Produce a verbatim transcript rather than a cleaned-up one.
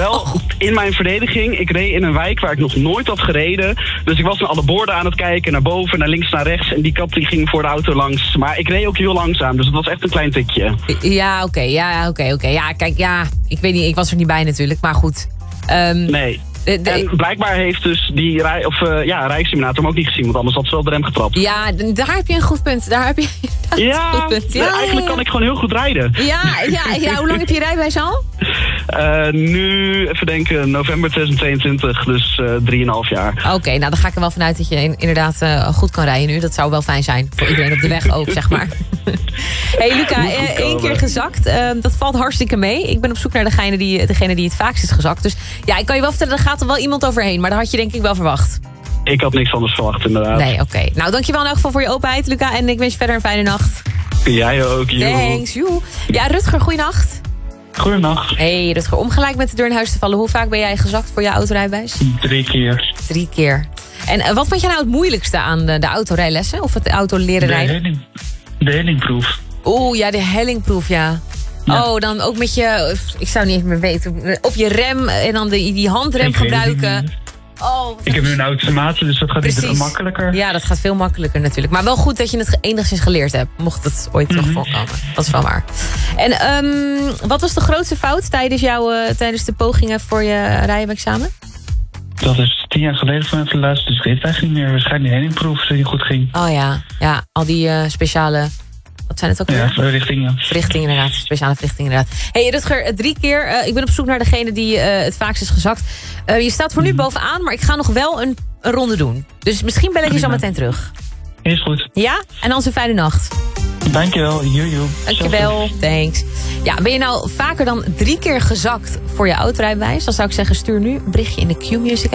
Wel, in mijn verdediging, ik reed in een wijk waar ik nog nooit had gereden. Dus ik was naar alle borden aan het kijken, naar boven, naar links, naar rechts. En die kat die ging voor de auto langs. Maar ik reed ook heel langzaam, dus het was echt een klein tikje. Ja, oké, okay, ja, oké, okay, oké. Okay. Ja, kijk, ja, ik weet niet, ik was er niet bij natuurlijk, maar goed. Um, nee. De, de, en blijkbaar heeft dus die rij, of, uh, ja, rijsimulator hem ook niet gezien, want anders had ze wel de rem getrapt. Ja, daar heb je een goed punt. Daar heb je ja, een goed punt. Ja, ja, eigenlijk kan ik gewoon heel goed rijden. Ja, ja, ja. Hoe lang heb je rijbewijs al? Uh, nu, even denken, november tweeduizend tweeëntwintig, dus uh, drieënhalf jaar. Oké, okay, nou dan ga ik er wel vanuit dat je inderdaad uh, goed kan rijden nu. Dat zou wel fijn zijn, voor iedereen op de weg ook, zeg maar. Hey Luca, uh, één keer gezakt, uh, dat valt hartstikke mee. Ik ben op zoek naar degene die, degene die het vaakst is gezakt. Dus ja, ik kan je wel vertellen, er gaat er wel iemand overheen. Maar dat had je denk ik wel verwacht. Ik had niks anders verwacht, inderdaad. Nee, oké. Okay. Nou, dankjewel in elk geval voor je openheid, Luca. En ik wens je verder een fijne nacht. Jij ook, joe. Thanks, joe. Ja, Rutger, goeienacht. Goedenacht. Hey Rutger, om gelijk met de deur in huis te vallen. Hoe vaak ben jij gezakt voor je autorijbewijs? Drie keer. Drie keer. En uh, wat vond jij nou het moeilijkste aan de, de autorijlessen? Of het auto leren de rijden? Helling, de hellingproef. Oeh, ja, de hellingproef, ja. ja. Oh, dan ook met je, ik zou niet eens meer weten, op je rem en dan de, die handrem ik gebruiken. Oh, ik heb nu een automatie, dus dat gaat iets makkelijker. Ja, dat gaat veel makkelijker natuurlijk. Maar wel goed dat je het enigszins geleerd hebt. Mocht het ooit mm-hmm. terug voorkomen. Dat is wel waar. En um, wat was de grootste fout tijdens, jouw, uh, tijdens de pogingen voor je rijexamen? Dat is tien jaar geleden van het laatste. Dus ik weet het eigenlijk niet meer. Waarschijnlijk die hellingproef die goed ging. Oh ja, ja al die uh, speciale... Wat zijn het ook ja, weer? verrichtingen. Verrichtingen inderdaad, speciale verrichtingen inderdaad. Hey Rutger, drie keer. Uh, ik ben op zoek naar degene die uh, het vaakst is gezakt. Uh, je staat voor nu bovenaan, maar ik ga nog wel een, een ronde doen. Dus misschien bel ik je zo meteen terug. Is goed. Ja? En dan een fijne nacht. Dankjewel, jojo. Dankjewel, thanks. Ja, ben je nou vaker dan drie keer gezakt voor je autorijbewijs? Dan zou ik zeggen, stuur nu een berichtje in de Q-Music.